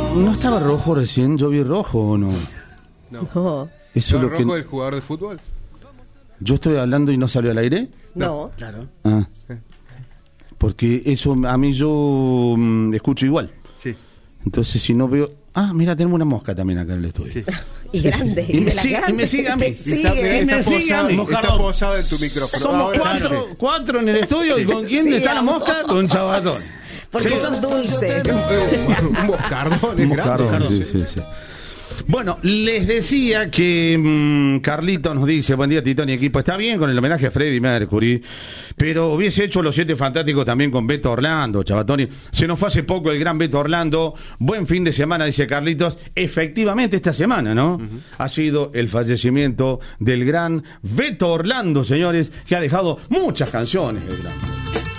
¿No estaba rojo recién? ¿Yo vi rojo o no? No. Eso es lo rojo que... del jugador de fútbol? ¿Yo estoy hablando y no salió al aire? No. Claro. Ah. Porque eso a mí yo escucho igual. Sí. Entonces si no veo... Ah, mira, tenemos una mosca también acá en el estudio. Sí. Y grande. Y me de la sigue- grande. y me sigue a mí. Te Y sigue. me sigue a mí. Está posado en tu micrófono. Somos Ahora sí. cuatro en el estudio. ¿Y con quién Sí, está la amor. mosca? Con Chabatón. Porque sos dulce. Un moscardón, es Moscardón, grande. sí. Bueno, les decía que Carlito nos dice, buen día Titón y equipo, está bien con el homenaje a Freddie Mercury, pero hubiese hecho Los Siete Fantásticos también con Beto Orlando, Chabatoni. Se nos fue hace poco el gran Beto Orlando. Buen fin de semana, dice Carlitos. Efectivamente, esta semana, ¿no? Ha sido el fallecimiento del gran Beto Orlando, señores, que ha dejado muchas canciones, el gran.